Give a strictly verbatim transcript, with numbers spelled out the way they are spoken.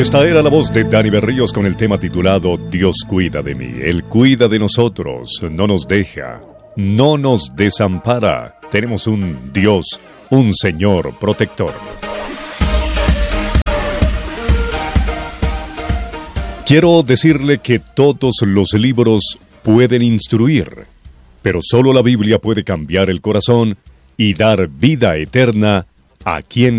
Esta era la voz de Dani Berríos con el tema titulado Dios cuida de mí. Él cuida de nosotros, no nos deja, no nos desampara. Tenemos un Dios, un Señor protector. Quiero decirle que todos los libros pueden instruir, pero solo la Biblia puede cambiar el corazón y dar vida eterna a quien